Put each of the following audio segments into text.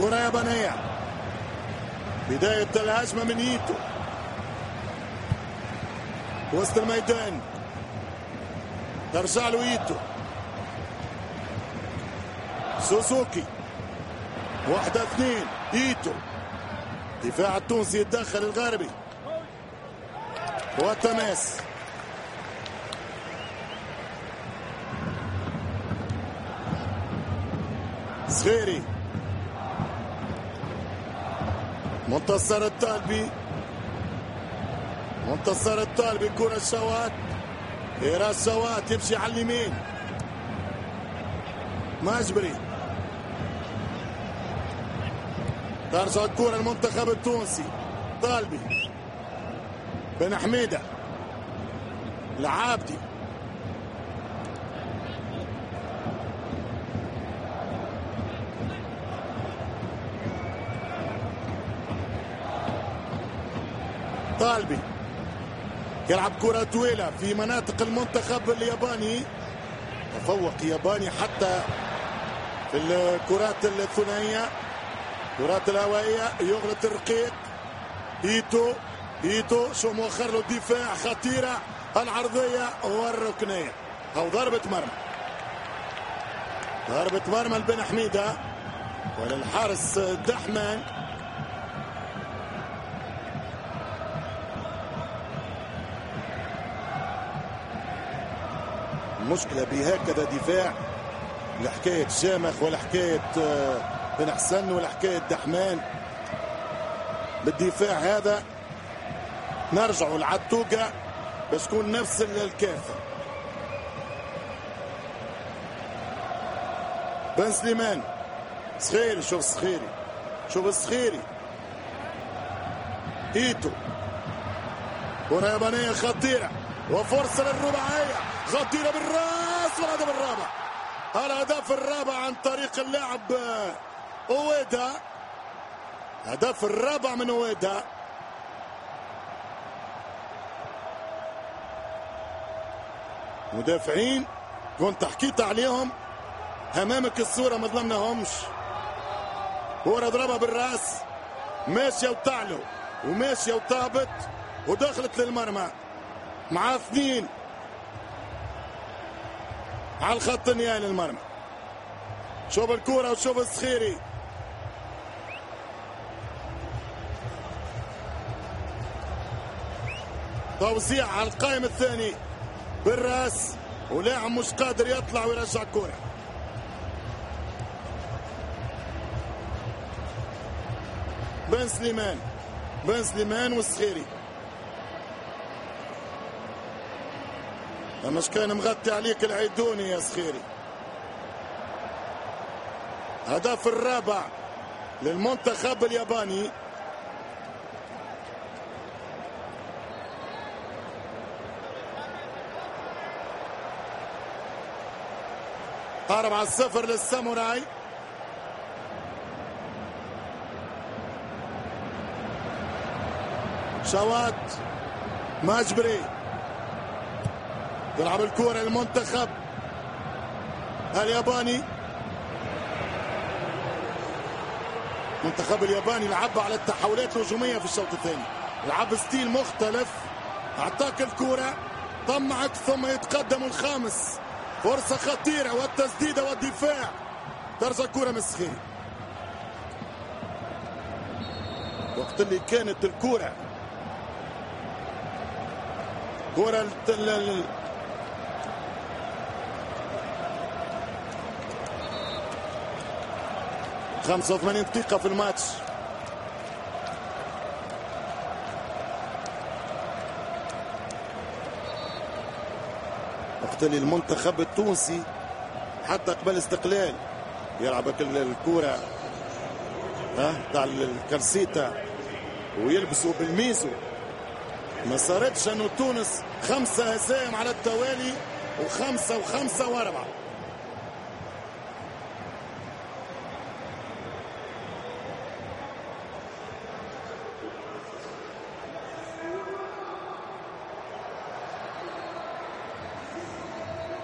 كرة يابانية، بداية الهجمة من ايتو وسط الميدان، ترجع له ايتو، سوزوكي 1-2، ايتو دفاع التونسي يتدخل الغربي والتماس، صغيري، منتصر الطالبي، منتصر الطالبي، كرة الشوات، إيراس شوات يمشي على اليمين، ماجبري، ترجع الكرة المنتخب التونسي، طالبي، بن حميدة، العابدي، طالبي يلعب كرة طويلة في مناطق المنتخب الياباني، تفوق ياباني حتى في الكرات الثنائية، كرات الهوائية، يغلط الرقيق، ايتو شو مؤخر له الدفاع، خطيرة العرضية والركنية او ضربة مرمى، ضربة مرمى لبن حميدة وللحارس دحمان. المشكلة بهكذا دفاع، لحكاية شامخ ولا حكاية بن حسن ولا حكاية دحمان، بالدفاع هذا نرجعوا لعتوقة باش تكون نفس الكافة. بن سليمان، صخيري، شوف صخيري، شوف الصخيري، ايتو، كرة يابانية خطيرة وفرصة للرباعية خطيرة بالراس، والهدف الرابع، الهدف الرابع عن طريق اللاعب اويدا، هدف الرابع من اويدا. مدافعين كنت حكيت عليهم امامك الصورة ما ظلمناهمش، كرة ضربها بالراس ماشية وتعلو وماشية وطابت ودخلت للمرمى مع اثنين على الخط النهائي للمرمى. شوف الكرة وشوف الصخيري، توزيع على القائم الثاني بالراس ولاعب مش قادر يطلع ويرجع الكرة. بن سليمان والصخيري، مش كان مغطي عليك العيدوني يا صخيري. هدف الرابع للمنتخب الياباني، قارب على 0 للساموراي. شوات، ماجبري يلعب الكرة للمنتخب الياباني، المنتخب الياباني لعب على التحولات الهجومية في الشوط الثاني، لعب ستيل مختلف، اعطاك الكرة طمعك ثم يتقدم الخامس، فرصة خطيرة والتسديدة والدفاع، ترجع الكرة من الصخيري، وقت اللي كانت الكرة 85 دقيقة في الماتش. وقت اللي المنتخب التونسي حتى قبل استقلال يلعب الكرة تاع الكرسيتا ويلبسوا بالميزو، ما صارتش انه تونس 5 هزايم على التوالي و5 و5 و4.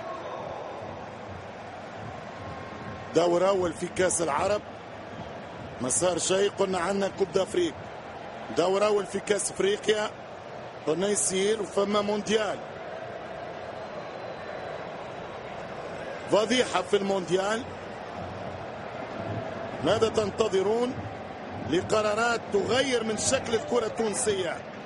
دور اول في كاس العرب مسار شيء. قلنا عنا كوب دافريك، دور اول في كاس افريقيا، قلنا يصير وفما مونديال، فضيحة في المونديال. ماذا تنتظرون لقرارات تغير من شكل الكرة التونسية؟